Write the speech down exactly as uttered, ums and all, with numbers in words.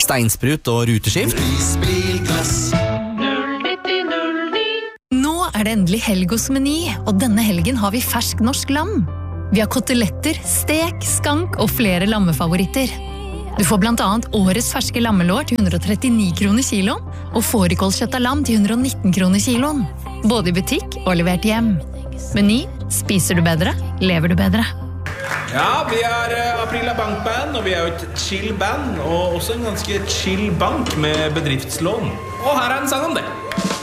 steinsprut og ruteskift. Nå er det endelig helg hos Meny, og denne helgen har vi fersk norsk lam. Vi har koteletter, stek, skank og flere lammefavoritter. Du får blant annet årets ferske lammelår til hundre og trettini kroner kiloen, og fårikålkjøtt av lam til hundre og nitten kroner kiloen. Både i butikk og levert hjem. Meny, spiser du bedre, lever du bedre. Ja, vi er uh, Aprila Bankband, og vi er jo et chill band, og også en ganske chill bank med bedriftslån. Og her er en sang om det.